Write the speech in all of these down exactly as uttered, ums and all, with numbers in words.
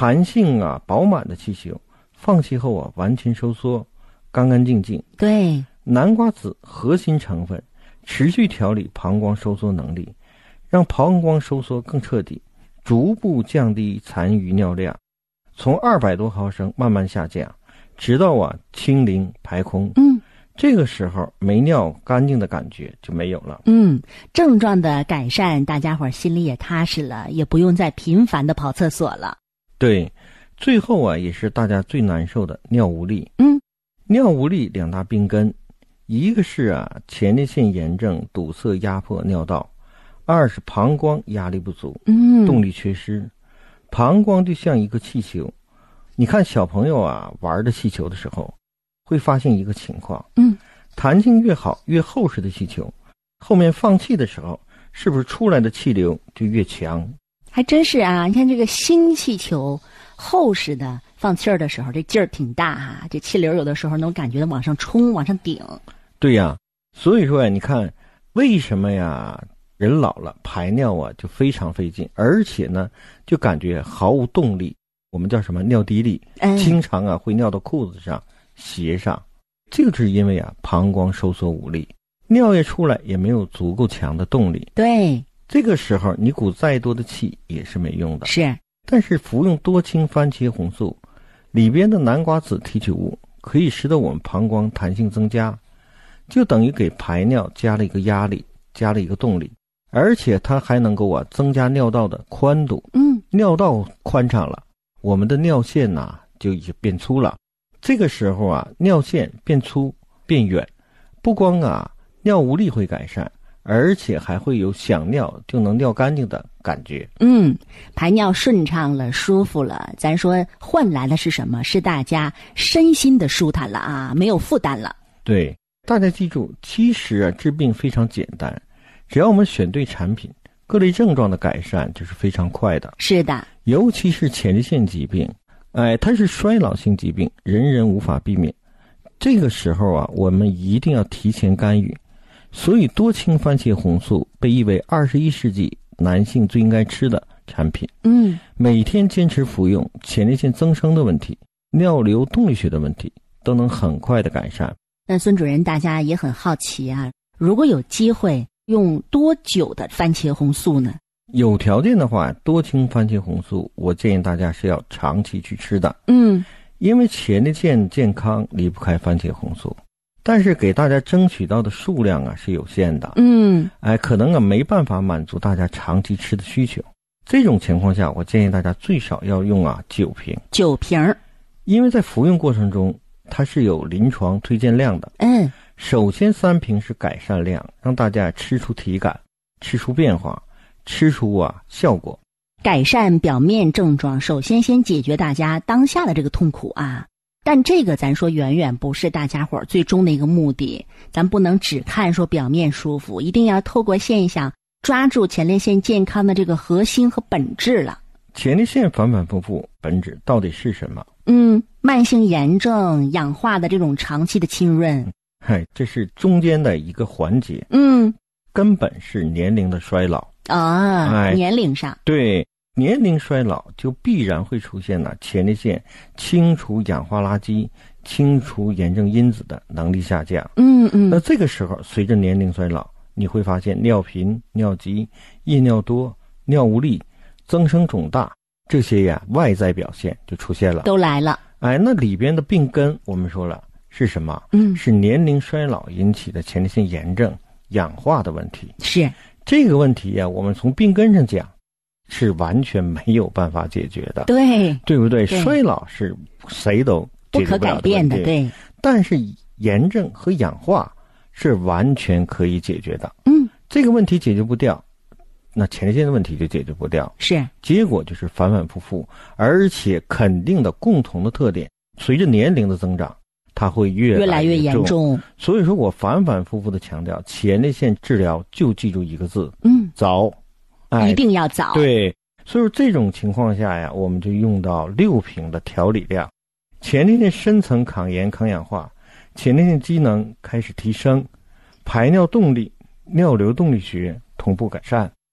弹性啊饱满的气球，放气后啊完全收缩，干干净净。 对， 南瓜子核心成分持续调理膀胱收缩能力，让膀胱收缩更彻底，逐步降低残余尿量，从二百多毫升慢慢下降，直到啊清零排空。 嗯， 这个时候没尿干净的感觉就没有了。 嗯，症状的改善，大家伙心里也踏实了，也不用再频繁的跑厕所了。 对，最后啊也是大家最难受的尿无力。 嗯， 尿无力两大病根，一个是啊前列腺炎症堵塞压迫尿道，二是膀胱压力不足， 嗯， 动力缺失。膀胱就像一个气球，你看小朋友啊玩的气球的时候，会发现一个情况， 嗯， 弹性越好越厚实的气球，后面放气的时候，是不是出来的气流就越强？ 还真是啊，你看这个新气球厚实的，放气儿的时候这劲儿挺大哈、啊，这气流有的时候能感觉到往上冲往上顶。 对呀，所以说呀，你看为什么呀人老了排尿啊就非常费劲，而且呢就感觉毫无动力，我们叫什么尿滴力， 嗯， 经常啊会尿到裤子上鞋上，这个是因为啊膀胱收缩无力，尿液出来也没有足够强的动力。 对， 这个时候你鼓再多的气也是没用的。 是， 但是服用多氢番茄红素里边的南瓜子提取物可以使得我们膀胱弹性增加，就等于给排尿加了一个压力，加了一个动力，而且它还能够啊增加尿道的宽度。 嗯， 尿道宽敞了，我们的尿线呐、啊、就已经变粗了。这个时候啊尿线变粗变远，不光啊尿无力会改善，而且还会有想尿就能尿干净的感觉。 嗯，排尿顺畅了，舒服了，咱说换来的是什么？是大家身心的舒坦了啊，没有负担了。 对，大家记住，其实啊治病非常简单，只要我们选对产品，各类症状的改善就是非常快的。 是的， 尤其是前列腺疾病，哎，它是衰老性疾病，人人无法避免。这个时候啊，我们一定要提前干预。所以多氢番茄红素被誉为二十一世纪男性最应该吃的产品。 嗯， 每天坚持服用，前列腺增生的问题、尿流动力学的问题都能很快的改善。 那孙主任，大家也很好奇啊，如果有机会用多久的番茄红素呢？ 有条件的话，多氢番茄红素我建议大家是要长期去吃的。 嗯， 因为前列腺健康离不开番茄红素，但是给大家争取到的数量啊是有限的。 嗯， 哎，可能啊没办法满足大家长期吃的需求。这种情况下，我建议大家最少要用啊九瓶。 九瓶， 因为在服用过程中它是有临床推荐量的。 嗯， 首先三瓶是改善量，让大家吃出体感，吃出变化，吃出啊效果。 改善表面症状，首先先解决大家当下的这个痛苦啊。但这个咱说远远不是大家伙儿最终的一个目的，咱不能只看说表面舒服，一定要透过现象抓住前列腺健康的这个核心和本质了。 前列腺反反复复本质到底是什么？ 嗯，慢性炎症、氧化的这种长期的浸润， 嗨，这是中间的一个环节。 嗯， 根本是年龄的衰老啊， 哎， 年龄上， 对，年龄衰老就必然会出现了前列腺清除氧化垃圾、清除炎症因子的能力下降。 嗯嗯， 那这个时候随着年龄衰老，你会发现尿频、尿急、夜尿多、尿无力、增生肿大，这些呀外在表现就出现了， 都来了。 哎，那里边的病根我们说了是什么？ 嗯， 是年龄衰老引起的前列腺炎症、氧化的问题。 是这个问题呀，我们从病根上讲是完全没有办法解决的。 对， 对不对？ 对衰老是谁都解决不了的问题， 不可改变的，对。 但是炎症和氧化是完全可以解决的。 嗯， 这个问题解决不掉，那前列腺的问题就解决不掉， 是结果就是反反复复，而且肯定的共同的特点，随着年龄的增长，它会越越来越严严重。 所以说我反反复复的强调，前列腺治疗就记住一个字， 嗯， 早，哎， 一定要早。 对，所以说这种情况下呀，我们就用到六瓶的调理量，前列腺深层抗炎抗氧化，前列腺机能开始提升，排尿动力、尿流动力学同步改善。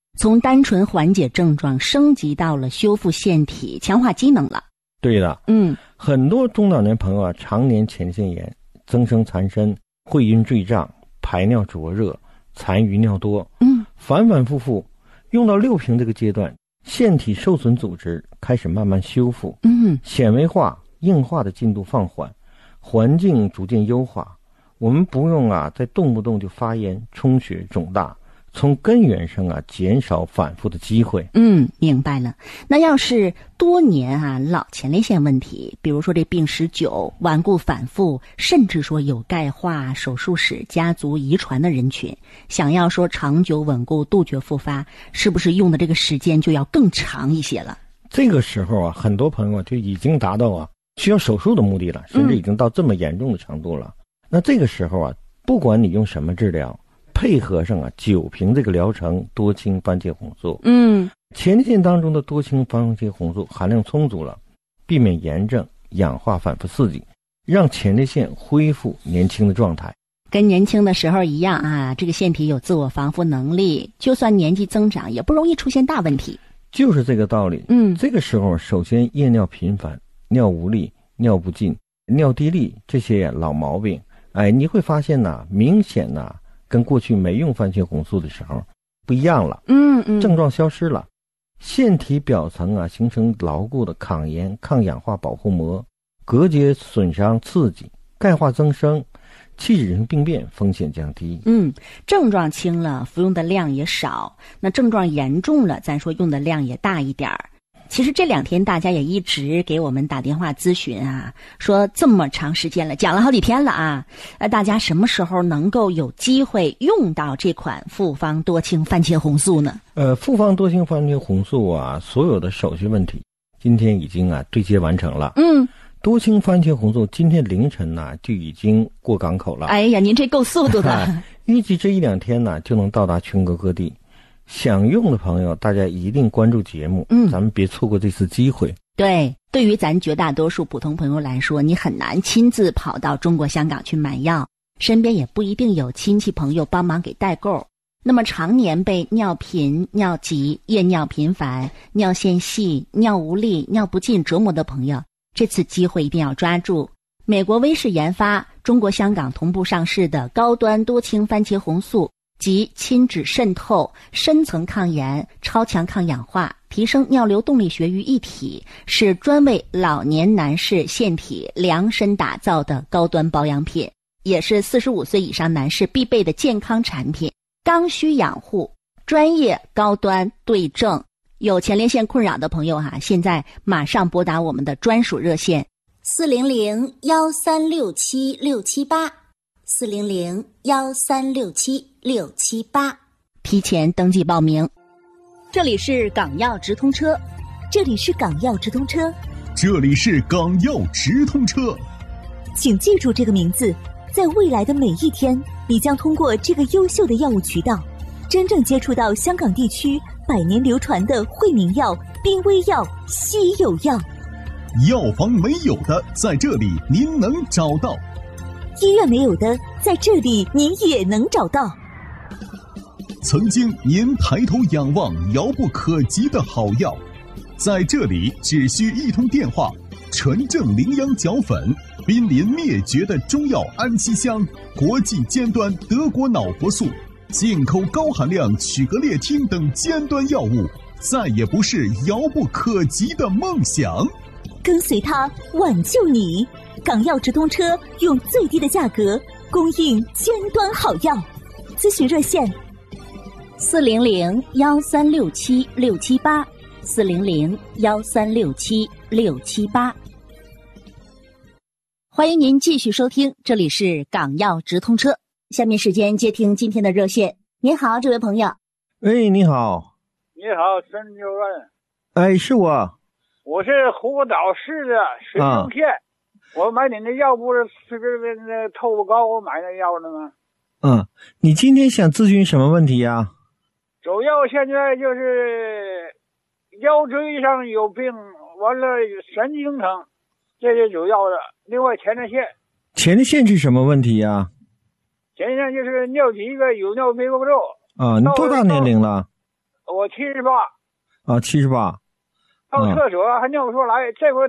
从单纯缓解症状升级到了修复腺体、强化机能了。 对的， 嗯， 很多中老年朋友啊，常年前列腺炎、增生缠身、会阴坠胀、排尿灼热、残余尿多， 嗯， 反反复复，用到六瓶这个阶段，腺体受损组织开始慢慢修复， 嗯， 纤维化、硬化的进度放缓，环境逐渐优化。我们不用啊，再动不动就发炎、充血、肿大，从根源上啊，减少反复的机会。 嗯，明白了。那要是多年啊老前列腺问题，比如说这病史久、顽固反复，甚至说有钙化、手术史、家族遗传的人群，想要说长久稳固、杜绝复发，是不是用的这个时间就要更长一些了？ 这个时候啊，很多朋友就已经达到啊需要手术的目的了，甚至已经到这么严重的程度了。嗯、那这个时候啊，不管你用什么治疗，配合上啊九瓶这个疗程多氢番茄红素， 嗯， 前列腺当中的多氢番茄红素含量充足了，避免炎症、氧化反复刺激，让前列腺恢复年轻的状态。 跟年轻的时候一样啊，这个腺体有自我防护能力，就算年纪增长，也不容易出现大问题。 就是这个道理。 嗯， 这个时候首先夜尿频繁、尿无力、尿不尽、尿滴沥这些老毛病，哎，你会发现呢，明显呢跟过去没用番茄红素的时候不一样了。 嗯嗯， 症状消失了，腺体表层啊形成牢固的抗炎、抗氧化保护膜，隔绝损伤刺激，钙化增生，器质性病变风险降低。 嗯，症状轻了，服用的量也少；那症状严重了，咱说用的量也大一点儿。其实这两天大家也一直给我们打电话咨询啊，说这么长时间了，讲了好几天了啊，呃，大家什么时候能够有机会用到这款复方多氢番茄红素呢？ 呃，复方多氢番茄红素啊，所有的手续问题今天已经啊对接完成了。 嗯。 多氢番茄红素今天凌晨呢、啊、就已经过港口了。 哎呀，您这够速度的。 预计这一两天呢就能到达全国各地。想用的朋友，大家一定关注节目，嗯，咱们别错过这次机会。 对，对于咱绝大多数普通朋友来说，你很难亲自跑到中国香港去买药，身边也不一定有亲戚朋友帮忙给代购。那么常年被尿频、尿急、夜尿频繁、尿线细、尿无力、尿不尽折磨的朋友，这次机会一定要抓住。美国威视研发，中国香港同步上市的高端多氢番茄红素，集亲脂渗透、深层抗炎、超强抗氧化、提升尿流动力学于一体，是专为老年男士腺体量身打造的高端保养品，也是四十五岁以上男士必备的健康产品。刚需养护，专业高端对症。有前列腺困扰的朋友哈、啊，现在马上拨打我们的专属热线四零零幺三六七六七八，四零零幺三六七六七八， 提前登记报名。这里是港药直通车， 这里是港药直通车， 这里是港药直通车， 请记住这个名字，在未来的每一天，你将通过这个优秀的药物渠道，真正接触到香港地区百年流传的惠民药、濒危药、稀有药。 药房没有的，在这里您能找到； 医院没有的，在这里您也能找到。 曾经您抬头仰望遥不可及的好药，在这里只需一通电话，纯正羚羊角粉，濒临灭绝的中药安息香，国际尖端德国脑活素，进口高含量曲格列汀等尖端药物，再也不是遥不可及的梦想。 跟随它挽救你，港药直通车用最低的价格供应尖端好药。咨询热线四零零幺三六七六七八，四零零幺三六七六七八。欢迎您继续收听，这里是港药直通车。下面时间接听今天的热线。您好，这位朋友。 喂，你好。 你好，孙主任。 哎，是我。 我是湖岛市的水中县、啊，我买你的药不是随便那透不高，我买那药的吗？ 嗯，你今天想咨询什么问题呀、啊？ 主要现在就是腰椎上有病，完了神经疼，这是主要的。另外前列腺。 前列腺是什么问题呀、啊？ 前列腺就是尿急个有尿憋不住。 啊，你多大年龄了？ 我七十八。 啊，七十八。 上厕所还尿不出来，这回